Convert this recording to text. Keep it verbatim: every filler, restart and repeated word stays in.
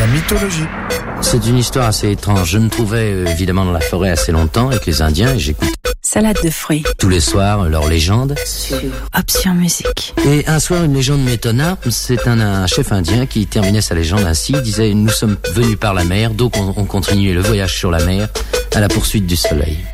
mythologie. C'est une histoire assez étrange. Je me trouvais euh, évidemment dans la forêt assez longtemps avec les Indiens et j'écoutais Salade de fruits. tous les soirs leur légende. Sur Option Musique. Et un soir, une légende m'étonna. C'est un, un chef indien qui terminait sa légende ainsi. Il disait « Nous sommes venus par la mer, donc on, on continue le voyage sur la mer à la poursuite du soleil ».